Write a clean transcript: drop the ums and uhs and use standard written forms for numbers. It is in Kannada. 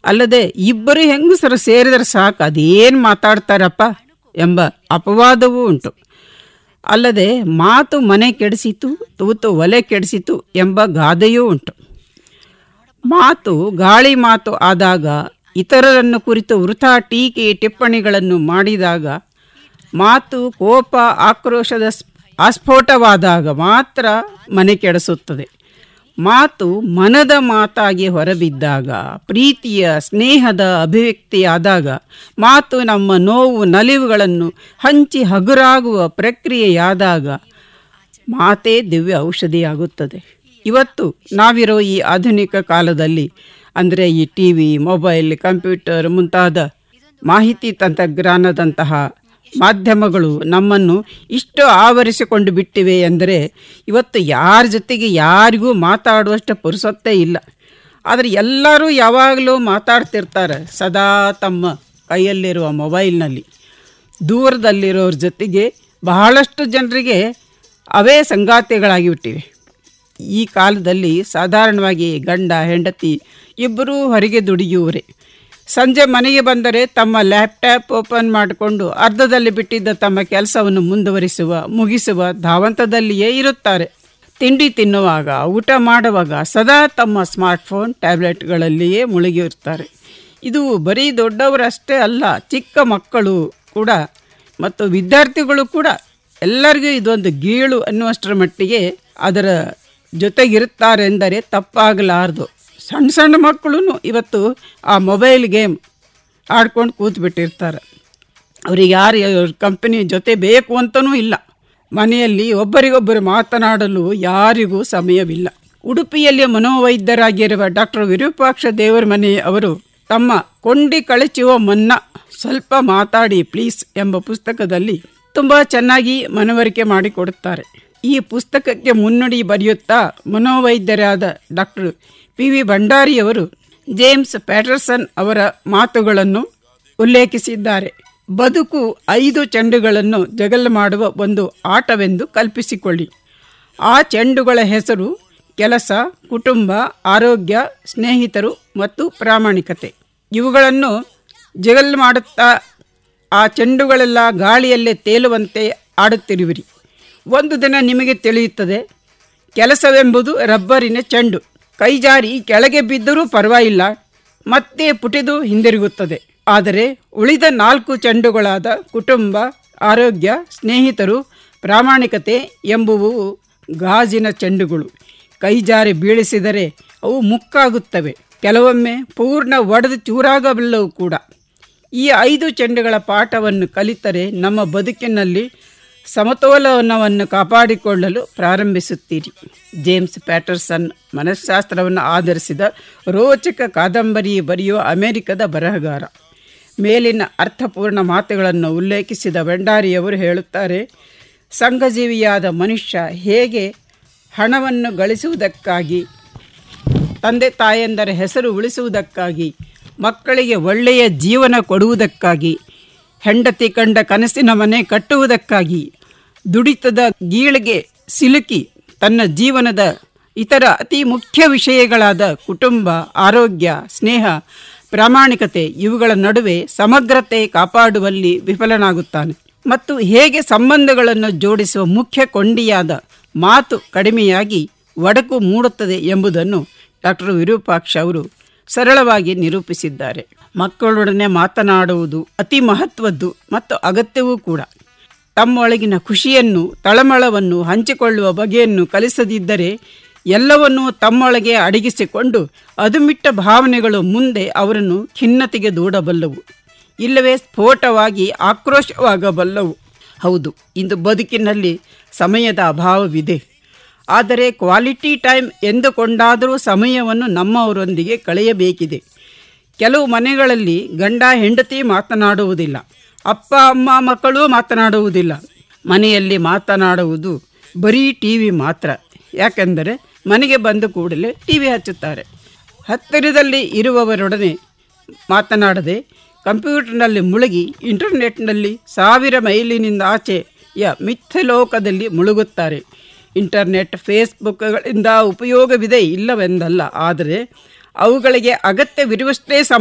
ಅಲ್ಲದೆ ಇಬ್ಬರು ಹೆಂಗಸರು ಸೇರಿದರೆ ಸಾಕು ಅದೇನು ಮಾತಾಡ್ತಾರಪ್ಪ ಎಂಬ ಅಪವಾದವೂ ಉಂಟು. ಅಲ್ಲದೆ ಮಾತು ಮನೆ ಕೆಡಿಸಿತು, ತೂತು ಒಲೆ ಕೆಡಿಸಿತು ಎಂಬ ಗಾದೆಯೂ ಉಂಟು. ಮಾತು ಗಾಳಿ ಮಾತು ಆದಾಗ, ಇತರರನ್ನು ಕುರಿತು ವೃಥಾ ಟೀಕೆ ಟಿಪ್ಪಣಿಗಳನ್ನು ಮಾಡಿದಾಗ, ಮಾತು ಕೋಪ ಆಕ್ರೋಶದ ಆಸ್ಫೋಟವಾದಾಗ ಮಾತ್ರ ಮನೆ ಕೆಡಿಸುತ್ತದೆ. ಮಾತು ಮನದ ಮಾತಾಗಿ ಹೊರಬಿದ್ದಾಗ, ಪ್ರೀತಿಯ ಸ್ನೇಹದ ಅಭಿವ್ಯಕ್ತಿಯಾದಾಗ, ಮಾತು ನಮ್ಮ ನೋವು ನಲಿವುಗಳನ್ನು ಹಂಚಿ ಹಗುರಾಗುವ ಪ್ರಕ್ರಿಯೆಯಾದಾಗ ಮಾತೇ ದಿವ್ಯ ಔಷಧಿಯಾಗುತ್ತದೆ. ಇವತ್ತು ನಾವಿರೋ ಈ ಆಧುನಿಕ ಕಾಲದಲ್ಲಿ, ಅಂದರೆ ಈ ಟಿವಿ, ಮೊಬೈಲ್, ಕಂಪ್ಯೂಟರ್ ಮುಂತಾದ ಮಾಹಿತಿ ತಂತ್ರಜ್ಞಾನದಂತಹ ಮಾಧ್ಯಮಗಳು ನಮ್ಮನ್ನು ಇಷ್ಟು ಆವರಿಸಿಕೊಂಡು ಬಿಟ್ಟಿವೆ ಎಂದರೆ ಇವತ್ತು ಯಾರ ಜೊತೆಗೆ ಯಾರಿಗೂ ಮಾತಾಡುವಷ್ಟು ಪುರುಸೊತ್ತೇ ಇಲ್ಲ. ಆದರೆ ಎಲ್ಲರೂ ಯಾವಾಗಲೂ ಮಾತಾಡ್ತಿರ್ತಾರೆ ಸದಾ ತಮ್ಮ ಕೈಯಲ್ಲಿರುವ ಮೊಬೈಲ್ನಲ್ಲಿ. ದೂರದಲ್ಲಿರೋರ ಜೊತೆಗೆ ಬಹಳಷ್ಟು ಜನರಿಗೆ ಅವೇ ಸಂಗಾತಿಗಳಾಗಿಬಿಟ್ಟಿವೆ. ಈ ಕಾಲದಲ್ಲಿ ಸಾಧಾರಣವಾಗಿ ಗಂಡ ಹೆಂಡತಿ ಇಬ್ಬರೂ ಹೊರಗೆ ದುಡಿಯುವರೆ. ಸಂಜೆ ಮನೆಗೆ ಬಂದರೆ ತಮ್ಮ ಲ್ಯಾಪ್ಟಾಪ್ ಓಪನ್ ಮಾಡಿಕೊಂಡು ಅರ್ಧದಲ್ಲಿ ಬಿಟ್ಟಿದ್ದ ತಮ್ಮ ಕೆಲಸವನ್ನು ಮುಗಿಸುವ ಧಾವಂತದಲ್ಲಿಯೇ ಇರುತ್ತಾರೆ. ತಿಂಡಿ ತಿನ್ನುವಾಗ, ಊಟ ಮಾಡುವಾಗ ಸದಾ ತಮ್ಮ ಸ್ಮಾರ್ಟ್ಫೋನ್, ಟ್ಯಾಬ್ಲೆಟ್ಗಳಲ್ಲಿಯೇ ಮುಳುಗಿರುತ್ತಾರೆ. ಇದು ಬರೀ ದೊಡ್ಡವರಷ್ಟೇ ಅಲ್ಲ, ಚಿಕ್ಕ ಮಕ್ಕಳು ಕೂಡ ಮತ್ತು ವಿದ್ಯಾರ್ಥಿಗಳು ಕೂಡ ಎಲ್ಲರಿಗೂ ಇದೊಂದು ಗೀಳು ಅನ್ನುವಷ್ಟರ ಮಟ್ಟಿಗೆ ಅದರ ಜೊತೆಗಿರುತ್ತಾರೆ ಎಂದರೆ ತಪ್ಪಾಗಲಾರದು. ಸಣ್ಣ ಸಣ್ಣ ಮಕ್ಕಳು ಇವತ್ತು ಆ ಮೊಬೈಲ್ ಗೇಮ್ ಆಡ್ಕೊಂಡು ಕೂತ್ಬಿಟ್ಟಿರ್ತಾರೆ. ಅವ್ರಿಗೆ ಯಾರು ಕಂಪನಿ ಜೊತೆ ಬೇಕು ಅಂತನೂ ಇಲ್ಲ. ಮನೆಯಲ್ಲಿ ಒಬ್ಬರಿಗೊಬ್ಬರು ಮಾತನಾಡಲು ಯಾರಿಗೂ ಸಮಯವಿಲ್ಲ. ಉಡುಪಿಯಲ್ಲಿ ಮನೋವೈದ್ಯರಾಗಿರುವ ಡಾಕ್ಟರ್ ವಿರೂಪಾಕ್ಷ ದೇವರಮನೆ ಅವರು ತಮ್ಮ ಕೊಂಡಿ ಕಳಚುವ ಮುನ್ನ ಸ್ವಲ್ಪ ಮಾತಾಡಿ ಪ್ಲೀಸ್ ಎಂಬ ಪುಸ್ತಕದಲ್ಲಿ ತುಂಬ ಚೆನ್ನಾಗಿ ಮನವರಿಕೆ ಮಾಡಿಕೊಡುತ್ತಾರೆ. ಈ ಪುಸ್ತಕಕ್ಕೆ ಮುನ್ನುಡಿ ಬರೆಯುತ್ತಾ ಮನೋವೈದ್ಯರಾದ ಡಾಕ್ಟರ್ PV ಭಂಡಾರಿಯವರು ಜೇಮ್ಸ್ ಪ್ಯಾಟರ್ಸನ್ ಅವರ ಮಾತುಗಳನ್ನು ಉಲ್ಲೇಖಿಸಿದ್ದಾರೆ. ಬದುಕು 5 ಚೆಂಡುಗಳನ್ನು ಜಗಲ್ ಮಾಡುವ ಒಂದು ಆಟವೆಂದು ಕಲ್ಪಿಸಿಕೊಳ್ಳಿ. ಆ ಚೆಂಡುಗಳ ಹೆಸರು ಕೆಲಸ, ಕುಟುಂಬ, ಆರೋಗ್ಯ, ಸ್ನೇಹಿತರು ಮತ್ತು ಪ್ರಾಮಾಣಿಕತೆ. ಇವುಗಳನ್ನು ಜಗಲ್ ಮಾಡುತ್ತಾ ಆ ಚೆಂಡುಗಳೆಲ್ಲ ಗಾಳಿಯಲ್ಲೇ ತೇಲುವಂತೆ ಆಡುತ್ತಿರುವಿರಿ. ಒಂದು ದಿನ ನಿಮಗೆ ತಿಳಿಯುತ್ತದೆ, ಕೆಲಸವೆಂಬುದು ರಬ್ಬರಿನ ಚೆಂಡು. ಕೈಜಾರಿ ಕೆಳಗೆ ಬಿದ್ದರೂ ಪರವಾಗಿಲ್ಲ, ಮತ್ತೆ ಪುಟಿದು ಹಿಂದಿರುಗುತ್ತದೆ. ಆದರೆ ಉಳಿದ 4 ಚೆಂಡುಗಳಾದ ಕುಟುಂಬ, ಆರೋಗ್ಯ, ಸ್ನೇಹಿತರು, ಪ್ರಾಮಾಣಿಕತೆ ಎಂಬುವು ಗಾಜಿನ ಚೆಂಡುಗಳು. ಕೈಜಾರಿ ಬೀಳಿಸಿದರೆ ಅವು ಮುಕ್ಕಾಗುತ್ತವೆ, ಕೆಲವೊಮ್ಮೆ ಪೂರ್ಣ ಒಡೆದು ಚೂರಾಗಬಲ್ಲವು ಕೂಡ. ಈ 5 ಚೆಂಡುಗಳ ಪಾಠವನ್ನು ಕಲಿತರೆ ನಮ್ಮ ಬದುಕಿನಲ್ಲಿ ಸಮತೋಲನವನ್ನು ಕಾಪಾಡಿಕೊಳ್ಳಲು ಪ್ರಾರಂಭಿಸುತ್ತೀರಿ. ಜೇಮ್ಸ್ ಪ್ಯಾಟರ್ಸನ್ ಮನಃಶಾಸ್ತ್ರವನ್ನು ಆಧರಿಸಿದ ರೋಚಕ ಕಾದಂಬರಿ ಬರೆಯುವ ಅಮೆರಿಕದ ಬರಹಗಾರ. ಮೇಲಿನ ಅರ್ಥಪೂರ್ಣ ಮಾತುಗಳನ್ನು ಉಲ್ಲೇಖಿಸಿದ ಭಂಡಾರಿಯವರು ಹೇಳುತ್ತಾರೆ, ಸಂಘಜೀವಿಯಾದ ಮನುಷ್ಯ ಹೇಗೆ ಹಣವನ್ನು ಗಳಿಸುವುದಕ್ಕಾಗಿ, ತಂದೆ ತಾಯಂದರ ಹೆಸರು ಉಳಿಸುವುದಕ್ಕಾಗಿ, ಮಕ್ಕಳಿಗೆ ಒಳ್ಳೆಯ ಜೀವನ ಕೊಡುವುದಕ್ಕಾಗಿ, ಹೆಂಡತಿ ಕಂಡ ಕನಸಿನ ಮನೆ ಕಟ್ಟುವುದಕ್ಕಾಗಿ ದುಡಿತದ ಗೀಳಿಗೆ ಸಿಲುಕಿ ತನ್ನ ಜೀವನದ ಇತರ ಅತಿ ಮುಖ್ಯ ವಿಷಯಗಳಾದ ಕುಟುಂಬ, ಆರೋಗ್ಯ, ಸ್ನೇಹ, ಪ್ರಾಮಾಣಿಕತೆ ಇವುಗಳ ನಡುವೆ ಸಮಗ್ರತೆ ಕಾಪಾಡುವಲ್ಲಿ ವಿಫಲನಾಗುತ್ತಾನೆ. ಮತ್ತು ಹೇಗೆ ಸಂಬಂಧಗಳನ್ನು ಜೋಡಿಸುವ ಮುಖ್ಯ ಕೊಂಡಿಯಾದ ಮಾತು ಕಡಿಮೆಯಾಗಿ ಒಡಕು ಮೂಡುತ್ತದೆ ಎಂಬುದನ್ನು ಡಾಕ್ಟರ್ ವಿರೂಪಾಕ್ಷ ಅವರು ಸರಳವಾಗಿ ನಿರೂಪಿಸಿದ್ದಾರೆ. ಮಕ್ಕಳೊಡನೆ ಮಾತನಾಡುವುದು ಅತಿ ಮಹತ್ವದ್ದು ಮತ್ತು ಅಗತ್ಯವೂ ಕೂಡ. ತಮ್ಮೊಳಗಿನ ಖುಷಿಯನ್ನು, ತಳಮಳವನ್ನು ಹಂಚಿಕೊಳ್ಳುವ ಬಗೆಯನ್ನು ಕಲಿಸದಿದ್ದರೆ ಎಲ್ಲವನ್ನೂ ತಮ್ಮೊಳಗೆ ಅಡಗಿಸಿಕೊಂಡು ಅದುಮಿಟ್ಟ ಭಾವನೆಗಳು ಮುಂದೆ ಅವರನ್ನು ಖಿನ್ನತೆಗೆ ದೂಡಬಲ್ಲವು, ಇಲ್ಲವೇ ಸ್ಫೋಟವಾಗಿ ಆಕ್ರೋಶವಾಗಬಲ್ಲವು. ಹೌದು, ಇಂದು ಬದುಕಿನಲ್ಲಿ ಸಮಯದ ಅಭಾವವಿದೆ. ಆದರೆ ಕ್ವಾಲಿಟಿ ಟೈಮ್ ಎಂದುಕೊಂಡಾದರೂ ಸಮಯವನ್ನು ನಮ್ಮವರೊಂದಿಗೆ ಕಳೆಯಬೇಕಿದೆ. ಕೆಲವು ಮನೆಗಳಲ್ಲಿ ಗಂಡ ಹೆಂಡತಿ ಮಾತನಾಡುವುದಿಲ್ಲ, ಅಪ್ಪ ಅಮ್ಮ ಮಕ್ಕಳು ಮಾತನಾಡುವುದಿಲ್ಲ. ಮನೆಯಲ್ಲಿ ಮಾತನಾಡುವುದು ಬರೀ ಟಿವಿ ಮಾತ್ರ. ಯಾಕೆಂದರೆ ಮನೆಗೆ ಬಂದ ಕೂಡಲೇ ಟಿವಿ ಹಚ್ಚುತ್ತಾರೆ. ಹತ್ತಿರದಲ್ಲಿ ಇರುವವರೊಡನೆ ಮಾತನಾಡದೆ ಕಂಪ್ಯೂಟರ್ನಲ್ಲಿ ಮುಳುಗಿ ಇಂಟರ್ನೆಟ್ನಲ್ಲಿ 1000 ಮೈಲಿನಿಂದ ಆಚೆಯ ಮಿಥ್ಯಲೋಕದಲ್ಲಿ ಮುಳುಗುತ್ತಾರೆ. ಇಂಟರ್ನೆಟ್, ಫೇಸ್ಬುಕ್ಗಳಿಂದ ಉಪಯೋಗವಿದೆ, ಇಲ್ಲವೆಂದಲ್ಲ. ಆದರೆ ಅವುಗಳಿಗೆ ಅಗತ್ಯವಿರುವಷ್ಟೇ